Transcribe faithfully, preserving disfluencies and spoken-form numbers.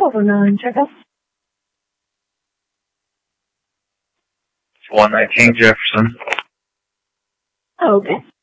over nine, check us. one nineteen Jefferson. Okay.